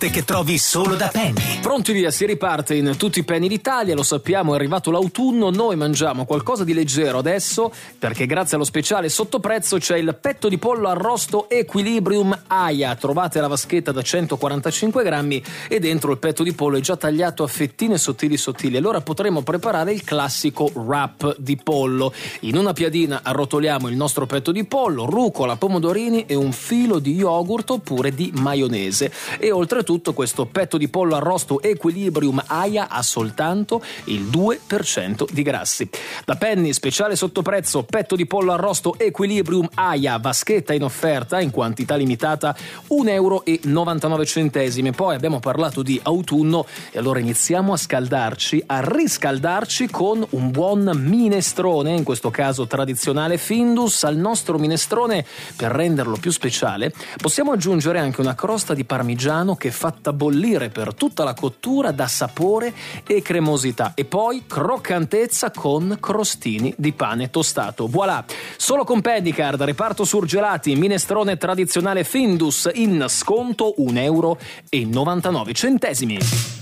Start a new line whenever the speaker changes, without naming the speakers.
che trovi solo da Penny.
Pronti via, si riparte in tutti i Penny d'Italia, lo sappiamo, è arrivato l'autunno, noi mangiamo qualcosa di leggero adesso perché grazie allo speciale sottoprezzo c'è il petto di pollo arrosto Equilibrium Aia. Trovate la vaschetta da 145 grammi e dentro il petto di pollo è già tagliato a fettine sottili. Allora potremo preparare il classico wrap di pollo. In una piadina arrotoliamo il nostro petto di pollo, rucola, pomodorini e un filo di yogurt oppure di maionese. E oltretutto questo petto di pollo arrosto Equilibrium Aia ha soltanto il 2% di grassi. Da Penny, speciale sottoprezzo, petto di pollo arrosto Equilibrium Aia, vaschetta in offerta in quantità limitata, €1,99. Poi abbiamo parlato di autunno e allora iniziamo a riscaldarci con un buon minestrone, in questo caso tradizionale Findus. Al nostro minestrone, per renderlo più speciale, possiamo aggiungere anche una crosta di parmigiano che fatta bollire per tutta la cottura dà sapore e cremosità e poi croccantezza con crostini di pane tostato. Voilà! Solo con Pennycard, reparto surgelati, minestrone tradizionale Findus in sconto €1,99.